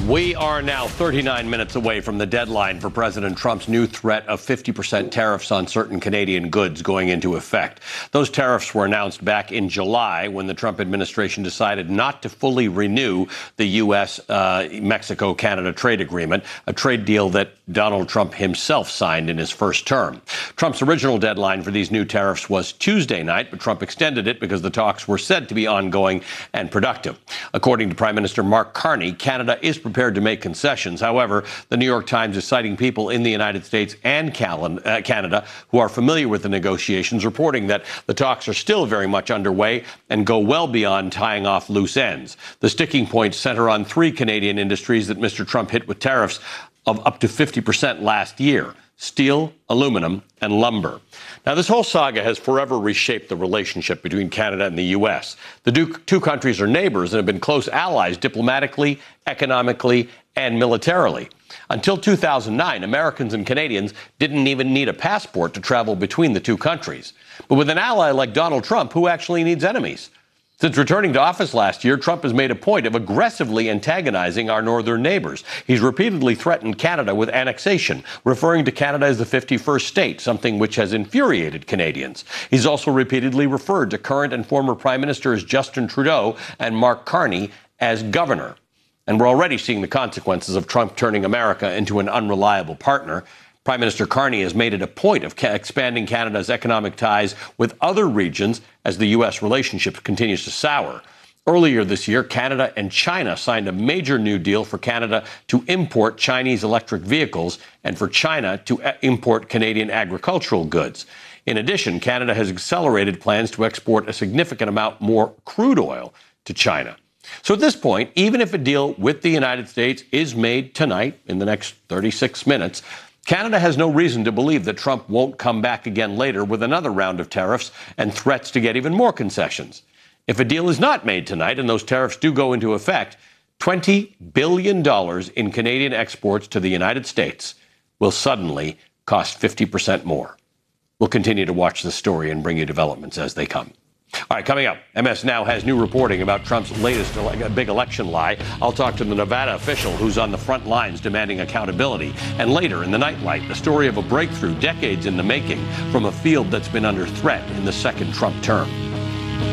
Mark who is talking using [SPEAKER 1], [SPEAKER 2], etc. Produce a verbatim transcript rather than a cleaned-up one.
[SPEAKER 1] We are now thirty-nine minutes away from the deadline for President Trump's new threat of fifty percent tariffs on certain Canadian goods going into effect. Those tariffs were announced back in July when the Trump administration decided not to fully renew the U S uh, Mexico Canada trade agreement, a trade deal that Donald Trump himself signed in his first term. Trump's original deadline for these new tariffs was Tuesday night, but Trump extended it because the talks were said to be ongoing and productive. According to Prime Minister Mark Carney, Canada is prepared to make concessions. However, the New York Times is citing people in the United States and Canada who are familiar with the negotiations, reporting that the talks are still very much underway and go well beyond tying off loose ends. The sticking points center on three Canadian industries that Mister Trump hit with tariffs of up to fifty percent last year: steel, aluminum, and lumber. Now, this whole saga has forever reshaped the relationship between Canada and the U S. The two countries are neighbors and have been close allies diplomatically, economically, and militarily. Until two thousand nine, Americans and Canadians didn't even need a passport to travel between the two countries. But with an ally like Donald Trump, who actually needs enemies? Since returning to office last year, Trump has made a point of aggressively antagonizing our northern neighbors. He's repeatedly threatened Canada with annexation, referring to Canada as the fifty-first state, something which has infuriated Canadians. He's also repeatedly referred to current and former Prime Ministers Justin Trudeau and Mark Carney as governor. And we're already seeing the consequences of Trump turning America into an unreliable partner. Prime Minister Carney has made it a point of ca- expanding Canada's economic ties with other regions as the U S relationship continues to sour. Earlier this year, Canada and China signed a major new deal for Canada to import Chinese electric vehicles and for China to a- import Canadian agricultural goods. In addition, Canada has accelerated plans to export a significant amount more crude oil to China. So at this point, even if a deal with the United States is made tonight in the next thirty-six minutes, Canada has no reason to believe that Trump won't come back again later with another round of tariffs and threats to get even more concessions. If a deal is not made tonight and those tariffs do go into effect, twenty billion dollars in Canadian exports to the United States will suddenly cost fifty percent more. We'll continue to watch the story and bring you developments as they come. All right, coming up, M S Now has new reporting about Trump's latest ele- big election lie. I'll talk to the Nevada official who's on the front lines demanding accountability. And later in the Nightlight, the story of a breakthrough decades in the making from a field that's been under threat in the second Trump term.